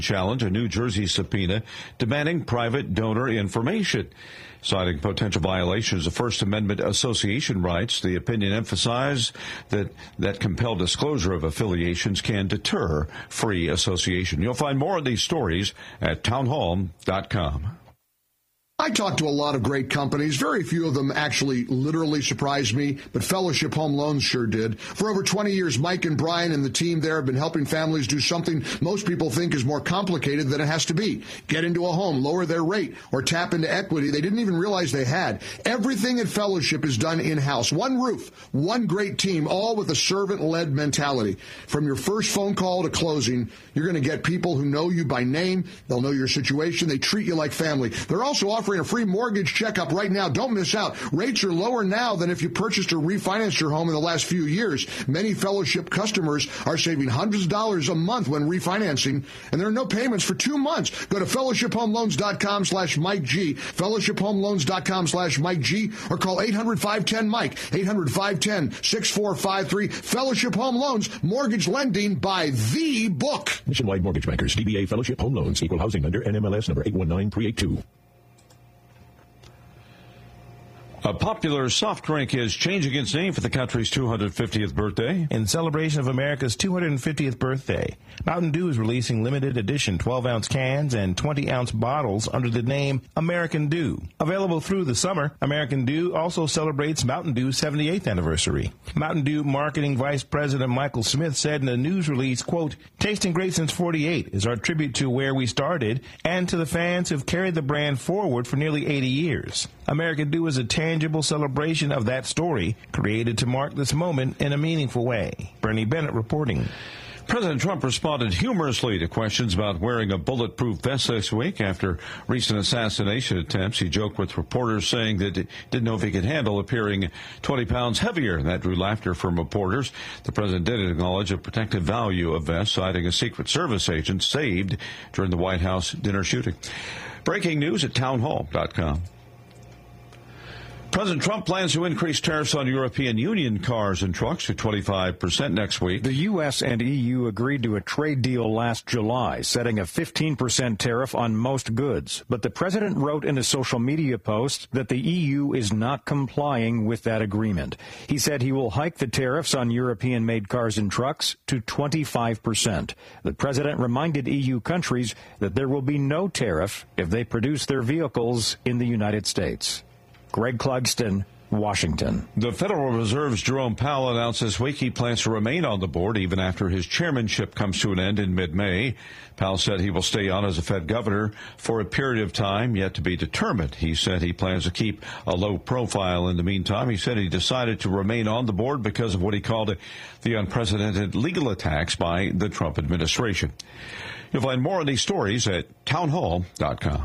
challenge a New Jersey subpoena demanding private donor information. Citing potential violations of First Amendment association rights, the opinion emphasized that compelled disclosure of affiliations can deter free association. You'll find more of these stories at townhall.com. I talked to a lot of great companies. Very few of them actually literally surprised me, but Fellowship Home Loans sure did. For over 20 years, Mike and Brian and the team there have been helping families do something most people think is more complicated than it has to be. Get into a home, lower their rate, or tap into equity they didn't even realize they had. Everything at Fellowship is done in-house. One roof, one great team, all with a servant-led mentality. From your first phone call to closing, you're going to get people who know you by name. They'll know your situation. They treat you like family. They're also offering a free mortgage checkup right now. Don't miss out. Rates are lower now than if you purchased or refinanced your home in the last few years. Many Fellowship customers are saving hundreds of dollars a month when refinancing, and there are no payments for 2 months. Go to fellowshiphomeloans.com/Mike G, fellowshiphomeloans.com/Mike G, or call 800-510-MIKE, 800-510-6453. Fellowship Home Loans, mortgage lending by the book. Nationwide Mortgage Bankers, DBA Fellowship Home Loans, Equal Housing Lender, NMLS number 819382. A popular soft drink is changing its name for the country's 250th birthday. In celebration of America's 250th birthday, Mountain Dew is releasing limited edition 12-ounce cans and 20-ounce bottles under the name American Dew. Available through the summer, American Dew also celebrates Mountain Dew's 78th anniversary. Mountain Dew Marketing Vice President Michael Smith said in a news release, quote, "Tasting great since 48 is our tribute to where we started and to the fans who've carried the brand forward for nearly 80 years. American Dew is a tangible celebration of that story, created to mark this moment in a meaningful way." Bernie Bennett reporting. President Trump responded humorously to questions about wearing a bulletproof vest this week after recent assassination attempts. He joked with reporters, saying that he didn't know if he could handle appearing 20 pounds heavier. That drew laughter from reporters. The president did acknowledge the protective value of vests, citing a Secret Service agent saved during the White House dinner shooting. Breaking news at townhall.com. President Trump plans to increase tariffs on European Union cars and trucks to 25% next week. The U.S. and EU agreed to a trade deal last July, setting a 15% tariff on most goods. But the president wrote in a social media post that the EU is not complying with that agreement. He said he will hike the tariffs on European-made cars and trucks to 25%. The president reminded EU countries that there will be no tariff if they produce their vehicles in the United States. Greg Clugston, Washington. The Federal Reserve's Jerome Powell announced this week he plans to remain on the board even after his chairmanship comes to an end in mid-May. Powell said he will stay on as a Fed governor for a period of time yet to be determined. He said he plans to keep a low profile in the meantime. He said he decided to remain on the board because of what he called the unprecedented legal attacks by the Trump administration. You'll find more of these stories at townhall.com.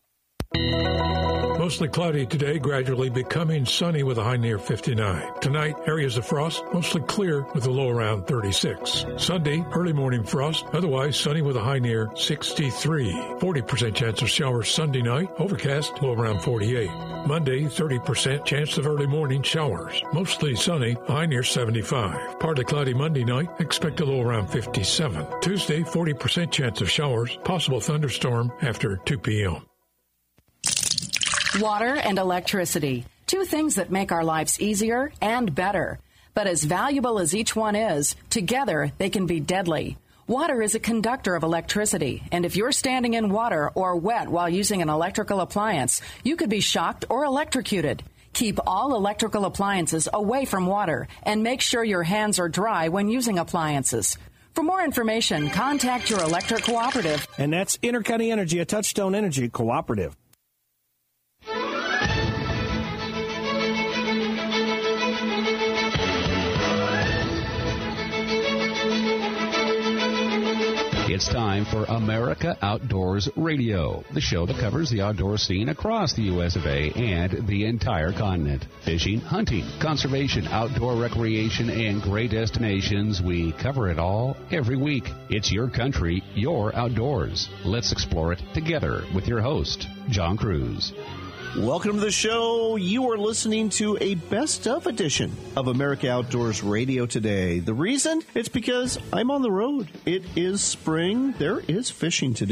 Mostly cloudy today, gradually becoming sunny with a high near 59. Tonight, areas of frost, mostly clear with a low around 36. Sunday, early morning frost, otherwise sunny with a high near 63. 40% chance of showers Sunday night, overcast, low around 48. Monday, 30% chance of early morning showers, mostly sunny, high near 75. Partly cloudy Monday night, expect a low around 57. Tuesday, 40% chance of showers, possible thunderstorm after 2 p.m. Water and electricity, two things that make our lives easier and better. But as valuable as each one is, together they can be deadly. Water is a conductor of electricity, and if you're standing in water or wet while using an electrical appliance, you could be shocked or electrocuted. Keep all electrical appliances away from water and make sure your hands are dry when using appliances. For more information, contact your electric cooperative. And that's Intercounty Energy, a Touchstone Energy cooperative. It's time for America Outdoors Radio, the show that covers the outdoor scene across the U.S. of A. and the entire continent. Fishing, hunting, conservation, outdoor recreation, and great destinations. We cover it all every week. It's your country, your outdoors. Let's explore it together with your host, John Cruz. Welcome to the show. You are listening to a best of edition of America Outdoors Radio today. The reason? It's because I'm on the road. It is spring. There is fishing to do.